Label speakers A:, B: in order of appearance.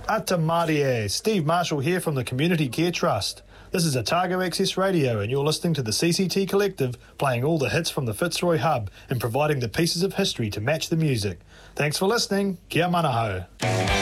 A: Ata Marie, Steve Marshall here from the Community Care Trust. This is Otago Access Radio and you're listening to the CCT Collective, playing all the hits from the Fitzroy Hub and providing the pieces of history to match the music. Thanks for listening. Kia mana hau.